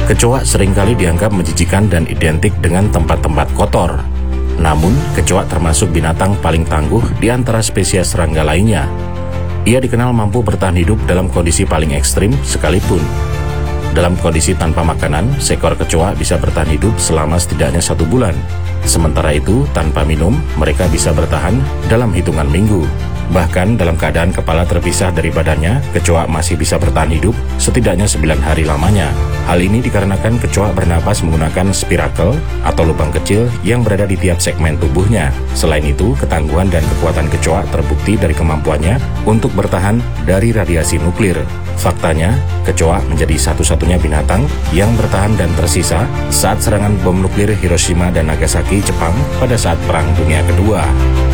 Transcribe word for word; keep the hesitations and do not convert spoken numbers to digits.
Kecoa seringkali dianggap menjijikan dan identik dengan tempat-tempat kotor. Namun, kecoa termasuk binatang paling tangguh di antara spesies serangga lainnya. Ia dikenal mampu bertahan hidup dalam kondisi paling ekstrim sekalipun. Dalam kondisi tanpa makanan, seekor kecoa bisa bertahan hidup selama setidaknya satu bulan. Sementara itu, tanpa minum, mereka bisa bertahan dalam hitungan minggu. Bahkan dalam keadaan kepala terpisah dari badannya, kecoa masih bisa bertahan hidup setidaknya sembilan hari lamanya. Hal ini dikarenakan kecoa bernapas menggunakan spirakel atau lubang kecil yang berada di tiap segmen tubuhnya. Selain itu, ketangguhan dan kekuatan kecoa terbukti dari kemampuannya untuk bertahan dari radiasi nuklir. Faktanya, kecoa menjadi satu-satunya binatang yang bertahan dan tersisa saat serangan bom nuklir Hiroshima dan Nagasaki, Jepang pada saat Perang Dunia Kedua.